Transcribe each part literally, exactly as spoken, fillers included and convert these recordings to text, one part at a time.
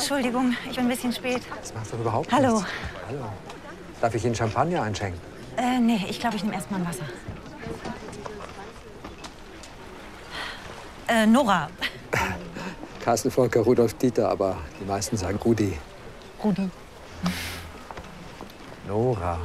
Entschuldigung, ich bin ein bisschen spät. Das macht doch überhaupt Hallo. nichts. Hallo. Darf ich Ihnen Champagner einschenken? Äh, nee, ich glaube, ich nehme erst mal ein Wasser. Äh, Nora. Carsten Volker, Rudolf Dieter, aber die meisten sagen Rudi. Rudi. Nora.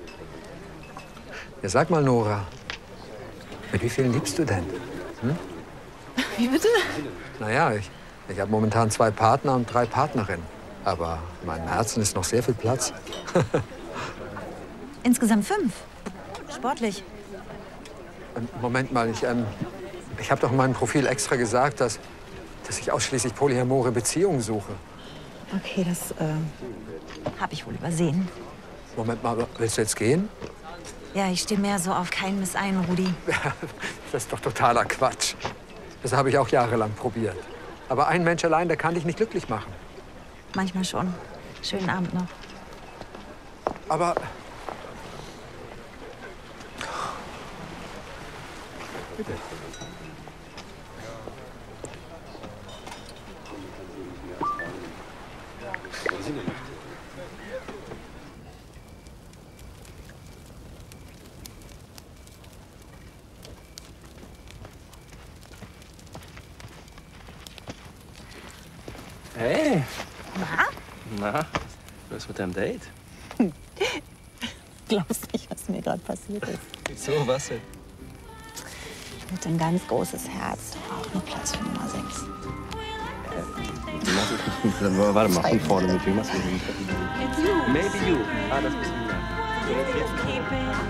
Ja, sag mal, Nora. Mit wie vielen liebst du denn? Hm? Wie bitte? Naja, ich, ich habe momentan zwei Partner und drei Partnerinnen. Aber in meinem Herzen ist noch sehr viel Platz. Insgesamt fünf. Sportlich. Ähm, Moment mal, ich, ähm, ich habe doch in meinem Profil extra gesagt, dass, dass ich ausschließlich polyamore Beziehungen suche. Okay, das äh, habe ich wohl übersehen. Moment mal, willst du jetzt gehen? Ja, ich stehe mehr so auf kein Missein, Rudi. Das ist doch totaler Quatsch. Das habe ich auch jahrelang probiert. Aber ein Mensch allein, der kann dich nicht glücklich machen. Manchmal schon. Schönen Abend noch. Aber... Bitte. Hey. Na? Na, was mit deinem Date? Glaubst nicht, was mir gerade passiert ist. Wieso, was denn? Mit ein ganz großes Herz. Auch nur Platz für Nummer sechs. Dann warte mal, von vorne mit wem machst du denn? Maybe you. Ah, das bist du.